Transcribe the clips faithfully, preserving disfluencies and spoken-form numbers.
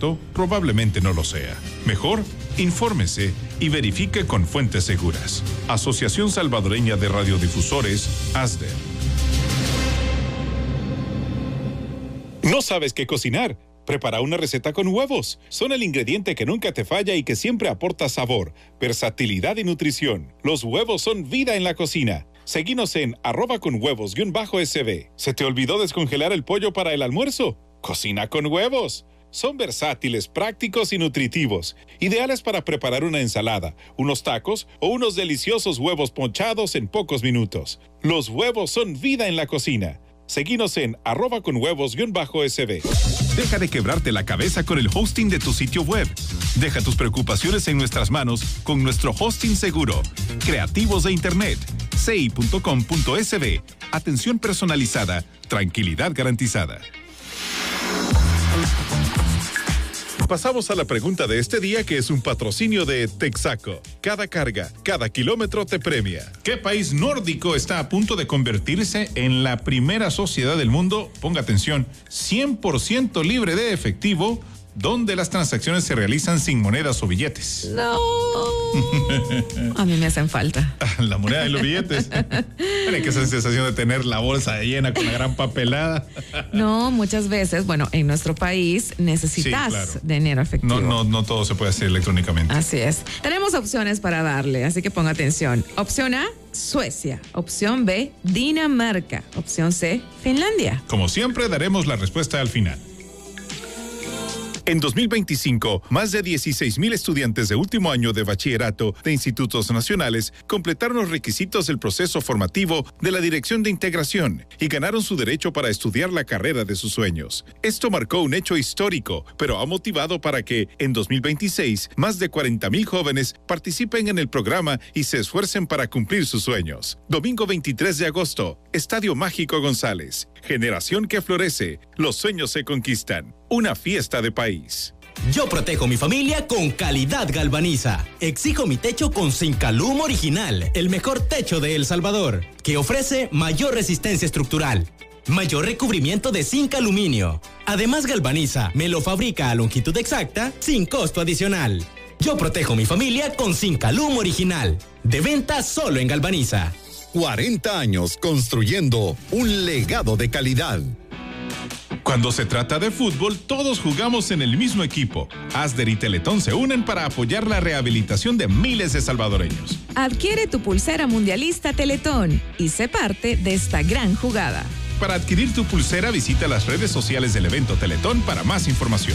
cierto, probablemente no lo sea. Mejor, infórmese y verifique con fuentes seguras. Asociación Salvadoreña de Radiodifusores, ASDER. ¿No sabes qué cocinar? Prepara una receta con huevos. Son el ingrediente que nunca te falla y que siempre aporta sabor, versatilidad y nutrición. Los huevos son vida en la cocina. Seguinos en arroba con huevos guión bajo sb. ¿Se te olvidó descongelar el pollo para el almuerzo? Cocina con huevos. Son versátiles, prácticos y nutritivos. Ideales para preparar una ensalada, unos tacos o unos deliciosos huevos ponchados en pocos minutos. Los huevos son vida en la cocina. Seguinos en arroba con huevos guión bajo sb. Deja de quebrarte la cabeza con el hosting de tu sitio web. Deja tus preocupaciones en nuestras manos con nuestro hosting seguro. Creativos de Internet. C I punto com punto sb. Atención personalizada. Tranquilidad garantizada. Pasamos a la pregunta de este día, que es un patrocinio de Texaco. Cada carga, cada kilómetro te premia. ¿Qué país nórdico está a punto de convertirse en la primera sociedad del mundo, ponga atención, cien por ciento libre de efectivo, donde las transacciones se realizan sin monedas o billetes? No. A mí me hacen falta. La moneda y los billetes. Tiene que esa sensación de tener la bolsa llena con la gran papelada. No, muchas veces, bueno, en nuestro país necesitas sí, claro. dinero efectivo. No, no, no todo se puede hacer electrónicamente. Así es. Tenemos opciones para darle, así que ponga atención. Opción A, Suecia. Opción B, Dinamarca. Opción C, Finlandia. Como siempre, daremos la respuesta al final. En dos mil veinticinco, más de dieciséis mil estudiantes de último año de bachillerato de institutos nacionales completaron los requisitos del proceso formativo de la Dirección de Integración y ganaron su derecho para estudiar la carrera de sus sueños. Esto marcó un hecho histórico, pero ha motivado para que, en dos mil veintiséis, más de cuarenta mil jóvenes participen en el programa y se esfuercen para cumplir sus sueños. Domingo veintitrés de agosto, Estadio Mágico González. Generación que florece. Los sueños se conquistan. Una fiesta de país. Yo protejo mi familia con Calidad Galvaniza. Exijo mi techo con Zincalum Original, el mejor techo de El Salvador, que ofrece mayor resistencia estructural, mayor recubrimiento de zinc aluminio. Además, Galvaniza me lo fabrica a longitud exacta sin costo adicional. Yo protejo mi familia con Zincalum Original. De venta solo en Galvaniza. cuarenta años construyendo un legado de calidad. Cuando se trata de fútbol, todos jugamos en el mismo equipo. ASDER y Teletón se unen para apoyar la rehabilitación de miles de salvadoreños. Adquiere tu pulsera mundialista Teletón y sé parte de esta gran jugada. Para adquirir tu pulsera, visita las redes sociales del evento Teletón para más información.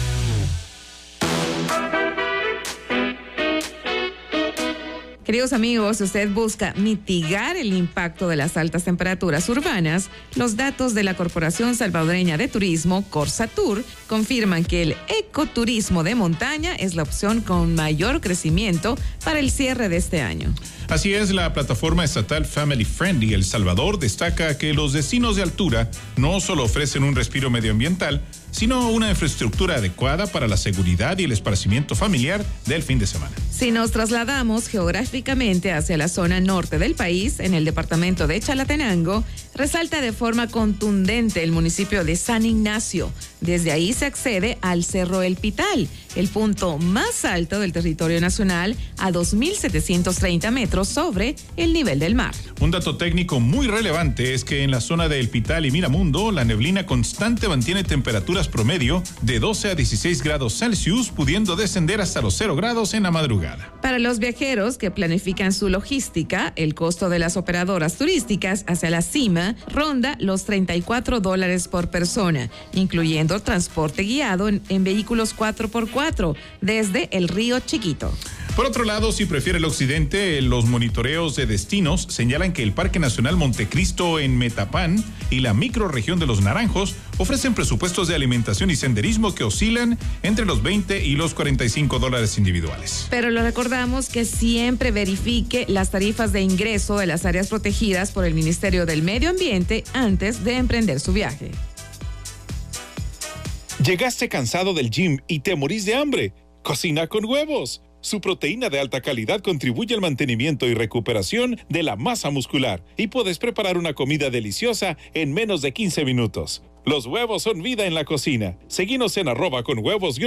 Queridos amigos, si usted busca mitigar el impacto de las altas temperaturas urbanas, los datos de la Corporación Salvadoreña de Turismo, Corsatur, confirman que el ecoturismo de montaña es la opción con mayor crecimiento para el cierre de este año. Así es, la plataforma estatal Family Friendly El Salvador destaca que los destinos de altura no solo ofrecen un respiro medioambiental, sino una infraestructura adecuada para la seguridad y el esparcimiento familiar del fin de semana. Si nos trasladamos geográficamente hacia la zona norte del país, en el departamento de Chalatenango, resalta de forma contundente el municipio de San Ignacio. Desde ahí se accede al Cerro El Pital, el punto más alto del territorio nacional, a dos mil setecientos treinta metros sobre el nivel del mar. Un dato técnico muy relevante es que en la zona de El Pital y Miramundo, la neblina constante mantiene temperaturas promedio de doce a dieciséis grados Celsius, pudiendo descender hasta los cero grados en la madrugada. Para los viajeros que planifican su logística, el costo de las operadoras turísticas hacia la cima ronda los treinta y cuatro dólares por persona, incluyendo transporte guiado en, en vehículos cuatro por cuatro desde el Río Chiquito. Por otro lado, si prefiere el occidente, los monitoreos de destinos señalan que el Parque Nacional Montecristo en Metapán y la microrregión de Los Naranjos ofrecen presupuestos de alimentación y senderismo que oscilan entre los veinte y los cuarenta y cinco dólares individuales. Pero le recordamos que siempre verifique las tarifas de ingreso de las áreas protegidas por el Ministerio del Medio Ambiente antes de emprender su viaje. ¿Llegaste cansado del gym y te morís de hambre? Cocina con huevos. Su proteína de alta calidad contribuye al mantenimiento y recuperación de la masa muscular y puedes preparar una comida deliciosa en menos de quince minutos. Los huevos son vida en la cocina. Seguinos en arroba con huevos